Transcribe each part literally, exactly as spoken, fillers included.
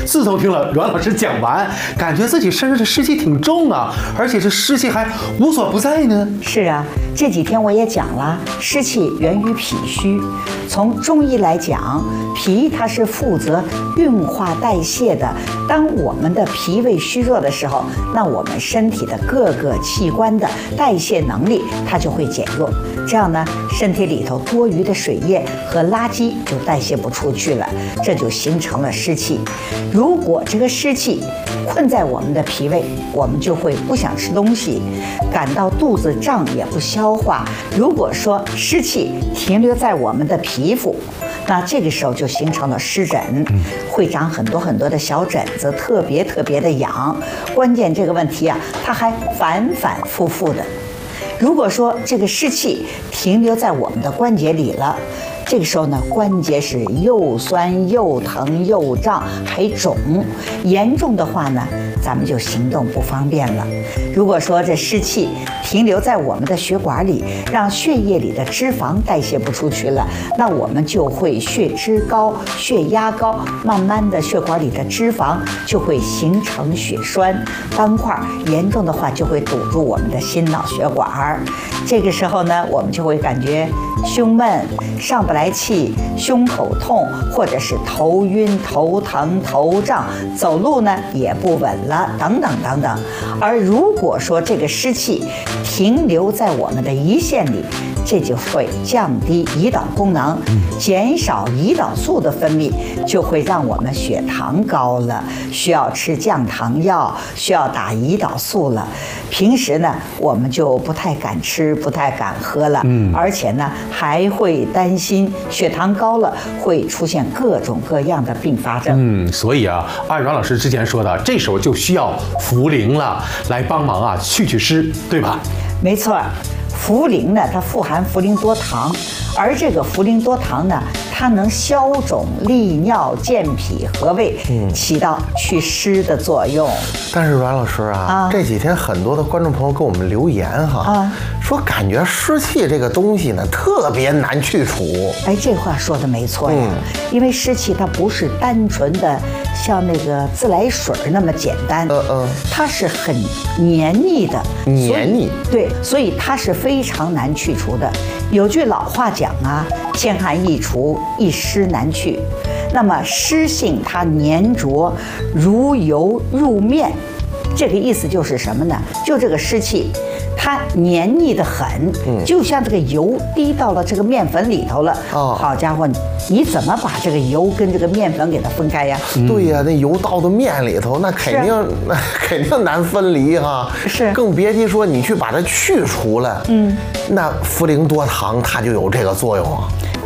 自从听了阮老师讲完，感觉自己身上的湿气挺重啊，而且这湿气还无所不在呢。 是啊，这几天我也讲了，湿气源于脾虚。从中医来讲，脾它是负责运化代谢的。当我们的脾胃虚弱的时候，那我们身体的各个器官的代谢能力它就会减弱，这样呢，身体里头多余的水液和垃圾就代谢不出去了，这就形成了湿气。如果这个湿气困在我们的脾胃，我们就会不想吃东西，感到肚子胀也不消化。如果说湿气停留在我们的皮肤，那这个时候就形成了湿疹，会长很多很多的小疹子，特别特别的痒。关键这个问题啊，它还反反复复的。如果说这个湿气停留在我们的关节里了，这个时候呢，关节是又酸又疼又胀还肿，严重的话呢，咱们就行动不方便了。如果说这湿气停留在我们的血管里，让血液里的脂肪代谢不出去了，那我们就会血脂高、血压高，慢慢的血管里的脂肪就会形成血栓斑块，严重的话就会堵住我们的心脑血管。这个时候呢，我们就会感觉胸闷、上不来气、胸口痛，或者是头晕、头疼、头胀，走路呢也不稳了，等等等等。而如果说这个湿气停留在我们的胰腺里，这就会降低胰岛功能，减少胰岛素的分泌，就会让我们血糖高了，需要吃降糖药，需要打胰岛素了。平时呢，我们就不太敢吃，不太敢喝了，嗯，而且呢，还会担心血糖高了会出现各种各样的并发症。 嗯，所以啊，按阮老师之前说的，这时候就需要茯苓了，来帮忙啊去去湿，对吧？ 没错。茯苓呢，它富含茯苓多糖，而这个茯苓多糖呢，它能消肿、利尿、健脾、和胃，嗯，起到祛湿的作用。 但是阮老师啊，啊这几天很多的观众朋友给我们留言哈，啊，说感觉湿气这个东西呢特别难去除。 哎，这话说的没错呀，嗯，因为湿气它不是单纯的像那个自来水那么简单，嗯嗯，它是很黏腻的， 黏腻， 对，所以它是非常难去除的。有句老话讲啊，千寒易除，一湿难去。那么湿性它粘着如油入面，这个意思就是什么呢？就这个湿气它黏腻得很，嗯，就像这个油滴到了这个面粉里头了。哦，好家伙，你怎么把这个油跟这个面粉给它分开呀？ 嗯，对呀，那油到到面里头，那肯定那肯定难分离哈。 是， 更别提说你去把它去除了。嗯，那茯苓多糖它就有这个作用啊。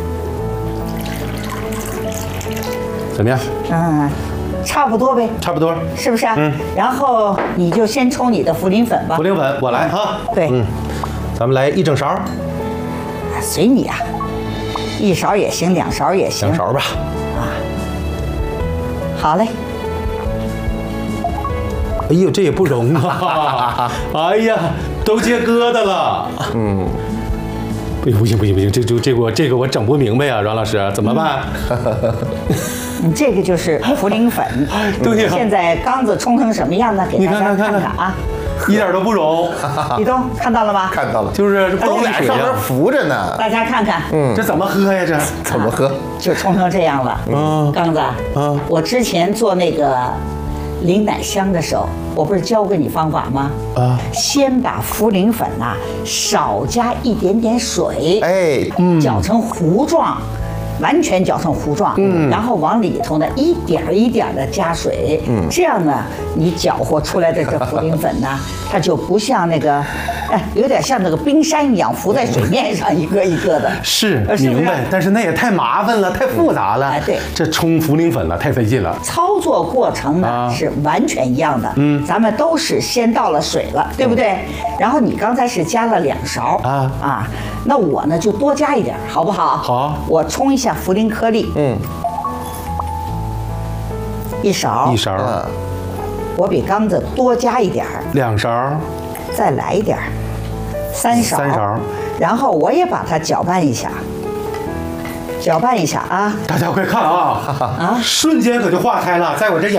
怎么样？ 嗯。差不多呗， 差不多， 是不是啊？嗯。然后你就先冲你的茯苓粉吧。 茯苓粉我来哈。 对，嗯， 咱们来一整勺。 随你啊，一勺也行，两勺也行。 两勺吧。啊。 好嘞。 哎呦，这也不容啊！哎呀，都结疙瘩了。嗯。不行不行不行不行，这就这个我这个我整不明白啊，阮老师怎么办？ 你这个就是茯苓粉， 对呀。 现在缸子冲成什么样呢？给大家看看啊， 一点都不融。 李东看到了吗？ 看到了， 就是都在上面浮着呢。 大家看看， 嗯，这怎么喝呀？这怎么喝？ 就冲成这样了。嗯，刚子，嗯，我之前做那个灵奶香的时候，我不是教过你方法吗？啊，先把茯苓粉啊少加一点点水，哎，嗯，搅成糊状。完全搅成糊状，嗯，然后往里头呢一点一点的加水，嗯，这样呢，你搅和出来的这茯苓粉呢，它就不像那个，哎，有点像那个冰山一样浮在水面上，一个一个的。 是，明白，但是那也太麻烦了，太复杂了。哎，对，这冲茯苓粉了，太费劲了。 操作过程呢是完全一样的，嗯，咱们都是先倒了水了，对不对？然后你刚才是加了两勺啊啊，那我呢就多加一点，好不好？ 好， 我冲一下茯苓颗粒，嗯，一勺， 一勺， 我比刚子多加一点儿， 两勺， 再来一点儿，三勺， 三勺， 然后我也把它搅拌一下，搅拌一下啊！ 大家快看啊！啊，瞬间可就化开了，在我这眼。